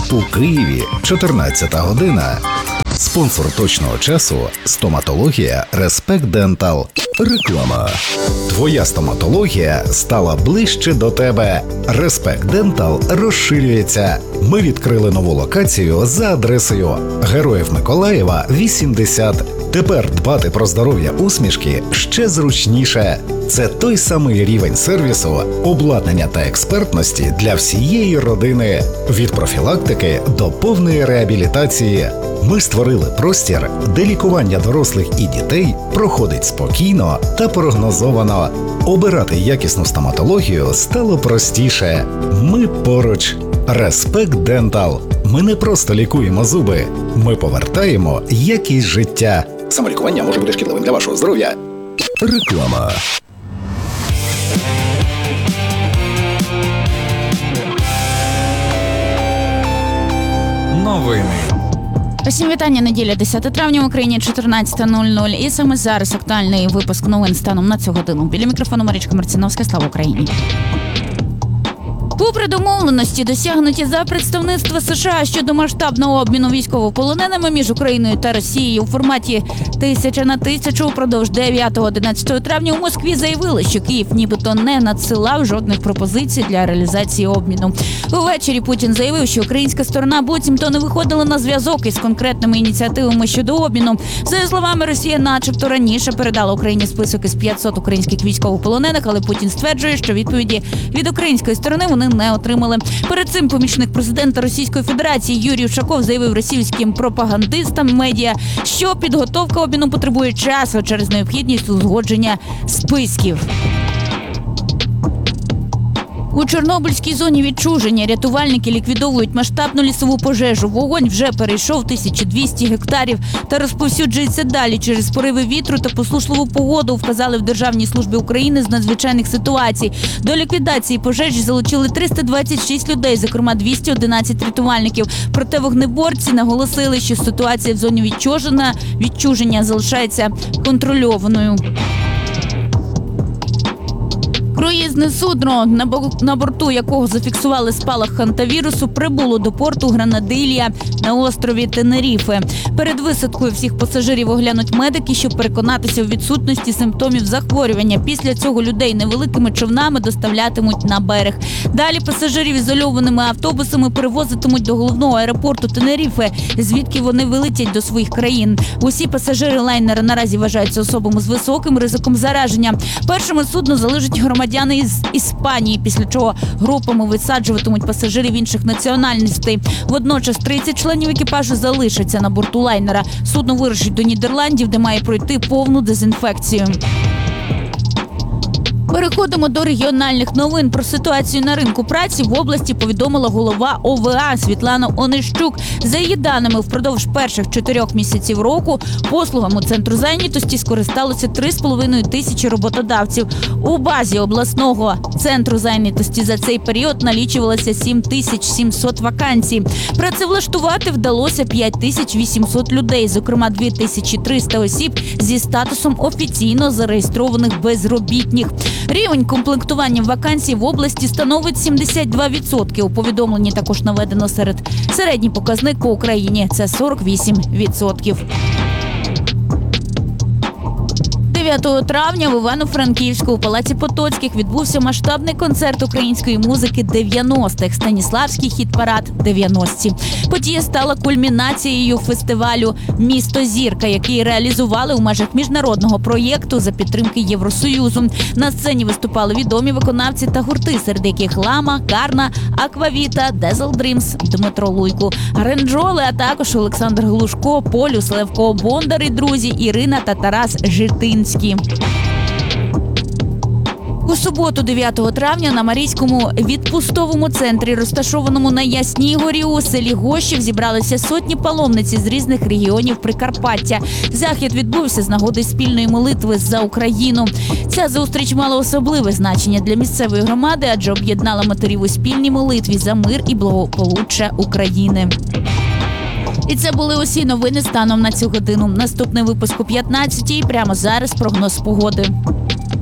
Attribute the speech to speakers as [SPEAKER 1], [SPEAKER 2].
[SPEAKER 1] У Києві 14 година. Спонсор точного часу – стоматологія Респект Дентал. Реклама. Твоя стоматологія стала ближче до тебе. Респект Дентал розширюється. Ми відкрили нову локацію за адресою Героїв Миколаєва, 80. Тепер дбати про здоров'я усмішки ще зручніше. Це той самий рівень сервісу, обладнання та експертності для всієї родини. Від профілактики до повної реабілітації. Ми створили простір, де лікування дорослих і дітей проходить спокійно та прогнозовано. Обирати якісну стоматологію стало простіше. Ми поруч. Респект Дентал. Ми не просто лікуємо зуби, ми повертаємо якість життя. Самолікування може бути шкідливим для вашого здоров'я. Реклама.
[SPEAKER 2] Новини.
[SPEAKER 3] Усім вітання, неділя 10 травня в Україні 14:00. І саме зараз актуальний випуск новин станом на цю годину. Біля мікрофону Марічка Марціновська. Слава Україні! Попри домовленості, досягнуті за представництва США щодо масштабного обміну військовополоненими між Україною та Росією у форматі 1000 на 1000 упродовж 9-11 травня у Москві заявили, що Київ нібито не надсилав жодних пропозицій для реалізації обміну. Увечері Путін заявив, що українська сторона буцімто не виходила на зв'язок із конкретними ініціативами щодо обміну. За його словами, Росія начебто раніше передала Україні список із 500 українських військовополонених, але Путін стверджує, що відповіді від української сторони вони не отримали. Перед цим помічник президента Російської Федерації Юрій Ушаков заявив російським пропагандистам медіа, що підготовка обміну потребує часу через необхідність узгодження списків. У Чорнобильській зоні відчуження рятувальники ліквідовують масштабну лісову пожежу. Вогонь вже перейшов 1200 гектарів та розповсюджується далі через пориви вітру та посушливу погоду, вказали в Державній службі України з надзвичайних ситуацій. До ліквідації пожежі залучили 326 людей, зокрема 211 рятувальників. Проте вогнеборці наголосили, що ситуація в зоні відчуження залишається контрольованою. Круїзне судно, на борту якого зафіксували спалах хантавірусу, прибуло до порту Гранадилья на острові Тенеріфе. Перед висадкою всіх пасажирів оглянуть медики, щоб переконатися у відсутності симптомів захворювання. Після цього людей невеликими човнами доставлятимуть на берег. Далі пасажирів ізольованими автобусами перевозитимуть до головного аеропорту Тенеріфе, звідки вони вилетять до своїх країн. Усі пасажири лайнера наразі вважаються особами з високим ризиком зараження. Першими судно залишать громадяни із Іспанії, після чого групами висаджуватимуть пасажирів інших національностей. Водночас 30 членів екіпажу залишаться на борту лайнера. Судно вирушить до Нідерландів, де має пройти повну дезінфекцію. Переходимо до регіональних новин. Про ситуацію на ринку праці в області повідомила голова ОВА Світлана Онищук. За її даними, впродовж перших 4 місяців року послугами центру зайнятості скористалося 3,5 тисячі роботодавців. У базі обласного центру зайнятості за цей період налічувалося 7700 вакансій. Працевлаштувати вдалося 5800 людей, зокрема 2300 осіб зі статусом офіційно зареєстрованих безробітних. Рівень комплектування вакансій в області становить 72%. У повідомленні також наведено середній показник по Україні – це 48%. 9 травня в Івано-Франківську у Палаці Потоцьких відбувся масштабний концерт української музики 90-х «Станіславський хіт-парад 90-ті». Подія стала кульмінацією фестивалю «Місто Зірка», який реалізували у межах міжнародного проєкту за підтримки Євросоюзу. На сцені виступали відомі виконавці та гурти, серед яких Лама, Карна, Аквавіта, Дезл Дрімс, Дмитро Луйко, Гринджоли, а також Олександр Глушко, Полюс, Левко Бондар і друзі, Ірина та Тарас Житинський. У суботу, 9 травня, на Марійському відпустовому центрі, розташованому на Ясній горі у селі Гощів, зібралися сотні паломниць з різних регіонів Прикарпаття. Захід відбувся з нагоди спільної молитви за Україну. Ця зустріч мала особливе значення для місцевої громади, адже об'єднала матерів у спільній молитві за мир і благополуччя України. І це були усі новини станом на цю годину. Наступний випуск о 15-й. Прямо зараз прогноз погоди.